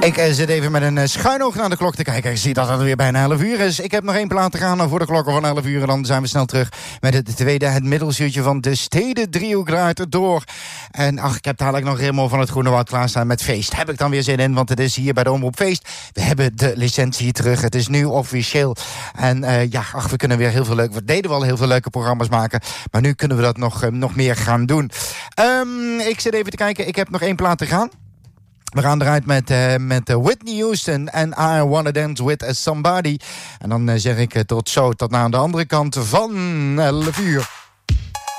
Ik zit even met een schuin oog naar de klok te kijken. Ik zie dat het weer bijna 11 uur is. Ik heb nog 1 plaat te gaan voor de klokken van 11 uur. En dan zijn we snel terug met het tweede, het middelsuurtje van de Stedendriehoek draait het door. En ik heb dadelijk nog Remo van het Groene Woud klaarstaan met Feest. Heb ik dan weer zin in, want het is hier bij de Omroep Feest. We hebben de licentie terug. Het is nu officieel. En we kunnen weer heel veel we deden wel heel veel leuke programma's maken. Maar nu kunnen we dat nog meer gaan doen. Ik zit even te kijken. Ik heb nog 1 plaat te gaan. We gaan eruit met Whitney Houston en I Wanna Dance With Somebody. En dan zeg ik tot zo, tot naar de andere kant van 11 uur.